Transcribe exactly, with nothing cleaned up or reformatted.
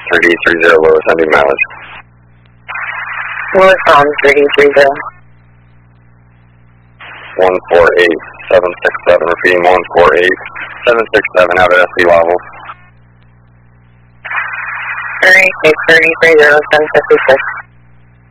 three D three zero low, sending mileage. Lewis on three D three zero. one four eight seven six seven, repeating one four eight seven six seven, out at S C level. Alright, three D three zero, seven fifty-six.